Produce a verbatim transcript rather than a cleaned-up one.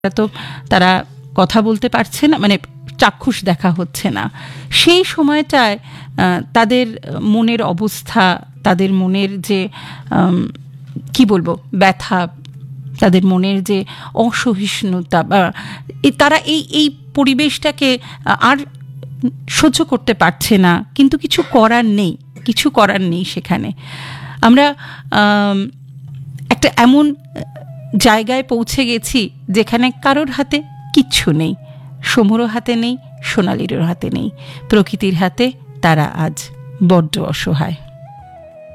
তো তারা কথা বলতে পারছে না, মানে চাক্ষুষ দেখা হচ্ছে না। সেই সময়টায় তাদের মনের অবস্থা, তাদের মনের যে কি বলবো ব্যথা, তাদের মনের যে অসহিষ্ণুতা, বা তারা এই এই পরিবেশটাকে আর সহ্য করতে পারছে না, কিন্তু কিছু করার নেই, কিছু করার নেই সেখানে। আমরা একটা এমন জায়গায় পৌঁছে গেছি যেখানে কারোর হাতে কিচ্ছু নেই, সমুরও হাতে নেই, সোনালিরও হাতে নেই, প্রকৃতির হাতে তারা আজ বড্ড অসহায়।